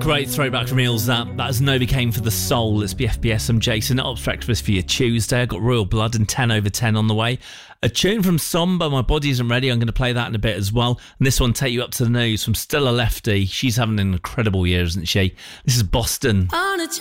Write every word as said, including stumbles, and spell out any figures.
Great throwback from Eels, that. That's Novocaine for the Soul. It's B F B S. I'm Jason. Up breakfast for your Tuesday. I've got Royal Blood and ten over ten on the way. A tune from Somber, My Body Isn't Ready. I'm going to play that in a bit as well. And this one, Take You Up to the News, from Stella Lefty. She's having an incredible year, isn't she? This is Boston. On a